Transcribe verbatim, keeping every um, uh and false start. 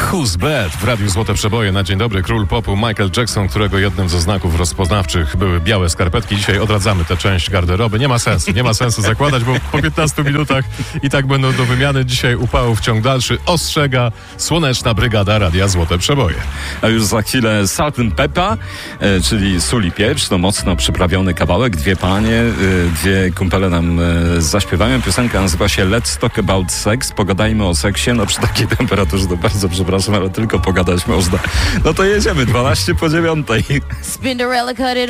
Who's Bad w Radiu Złote Przeboje. Na dzień dobry król popu Michael Jackson, którego jednym ze znaków rozpoznawczych były białe skarpetki. Dzisiaj odradzamy tę część garderoby. Nie ma sensu, nie ma sensu zakładać, bo po piętnastu minutach i tak będą do wymiany. Dzisiaj upałów ciąg dalszy ostrzega Słoneczna Brygada Radia Złote Przeboje. A już za chwilę Salt and Pepper, e, czyli sól i pieprz, to mocno przyprawiony kawałek. Dwie panie, e, dwie kumpele nam e, zaśpiewają. Piosenka nazywa się Let's Talk About Sex. Pogadajmy o seksie. No przy takiej temperaturze to bardzo przepraszam, ale tylko pogadać można. No to jedziemy, dwanaście po dziewiątej. Spinderella cut it